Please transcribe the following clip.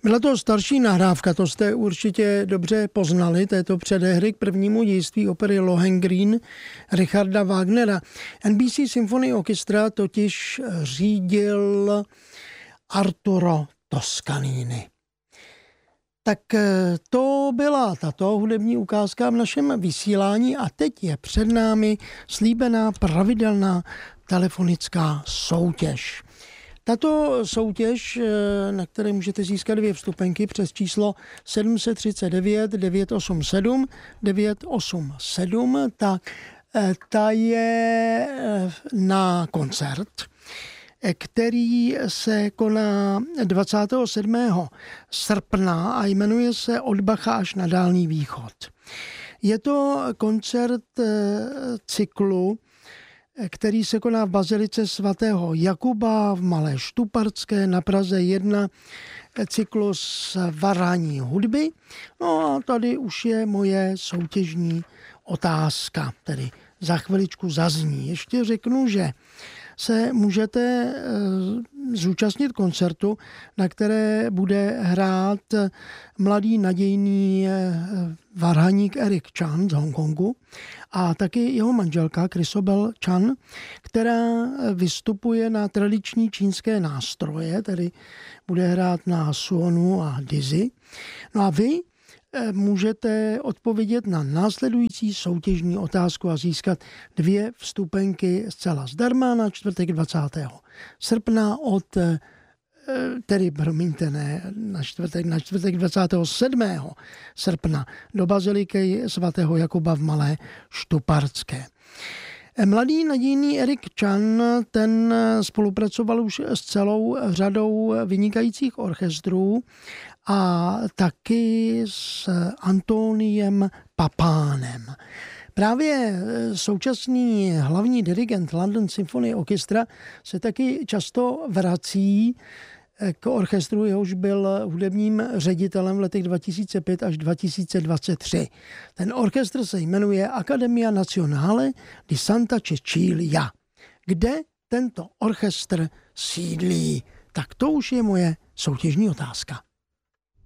Byla to starší nahrávka, to jste určitě dobře poznali, této předehry k prvnímu dějství opery Lohengrin Richarda Wagnera. NBC Symphony Orchestra totiž řídil Arturo Toscanini. Tak to byla tato hudební ukázka v našem vysílání a teď je před námi slíbená pravidelná telefonická soutěž. Tato soutěž, na které můžete získat 2 vstupenky přes číslo 739 987 987, ta je na koncert, který se koná 27. srpna a jmenuje se Od Bacha až na Dálný východ. Je to koncert cyklu, který se koná v bazilice svatého Jakuba v Malé Štuparské na Praze 1, cyklus varhání hudby. No a tady už je moje soutěžní otázka, tedy za chviličku zazní. Ještě řeknu, že se můžete zúčastnit koncertu, na které bude hrát mladý nadějný varhaník Eric Chan z Hongkongu a taky jeho manželka Chrysobel Chan, která vystupuje na tradiční čínské nástroje, tedy bude hrát na suonu a dizi. No a vy můžete odpovědět na následující soutěžní otázku a získat 2 vstupenky zcela zdarma na čtvrtek 20. srpna na čtvrtek 27. srpna do baziliky svatého Jakuba v Malé Štuparské. Mladý nadějný Eric Chan, ten spolupracoval už s celou řadou vynikajících orchestrů a taky s Antoniem Papánem. Právě současný hlavní dirigent London Symphony Orchestra se taky často vrací k orchestru, jehož byl hudebním ředitelem v letech 2005 až 2023. Ten orchestr se jmenuje Accademia Nazionale di Santa Cecilia. Kde tento orchestr sídlí? Tak to už je moje soutěžní otázka.